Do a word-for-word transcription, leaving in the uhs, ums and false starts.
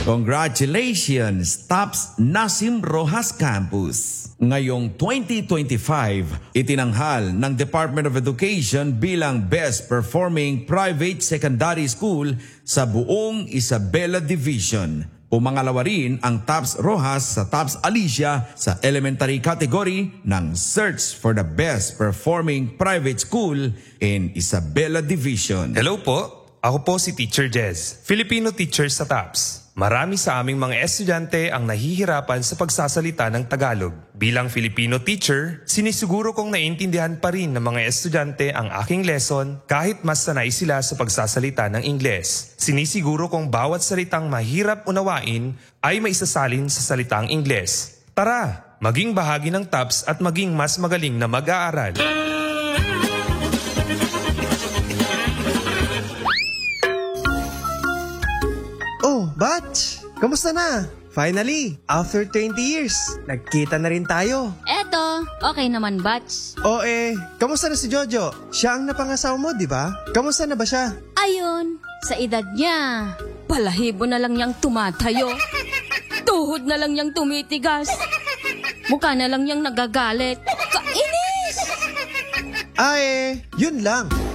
Congratulations, TOPS Nasim Rojas Campus! Ngayong twenty twenty-five, itinanghal ng Department of Education bilang Best Performing Private Secondary School sa buong Isabela Division. Pumangalawa rin ang TOPS Rojas sa TOPS Alicia sa elementary category ng Search for the Best Performing Private School in Isabela Division. Hello po, ako po si Teacher Jez, Filipino teacher sa TOPS. Marami sa aming mga estudyante ang nahihirapan sa pagsasalita ng Tagalog. Bilang Filipino teacher, sinisiguro kong naiintindihan pa rin ng mga estudyante ang aking lesson kahit mas sanay sila sa pagsasalita ng Ingles. Sinisiguro kong bawat salitang mahirap unawain ay maisasalin sa salitang Ingles. Tara, maging bahagi ng TOPS at maging mas magaling na mag-aaral. Oh, Batch! Kamusta na? Finally, after twenty years, nagkita na rin tayo. Eto, okay naman, Batch. O eh, kamusta na si Jojo? Siya ang napangasawa mo, di ba? Kamusta na ba siya? Ayun, sa edad niya, balahibo na lang niyang tumatayo. Tuhod na lang niyang tumitigas. Mukha na lang niyang nagagalit. Kainis! Ah eh, yun lang.